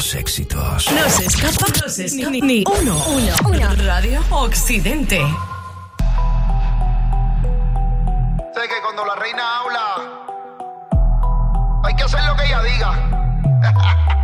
los éxitos. No se escapa ni uno. Radio Occidente. Sé que cuando la reina habla, hay que hacer lo que ella diga.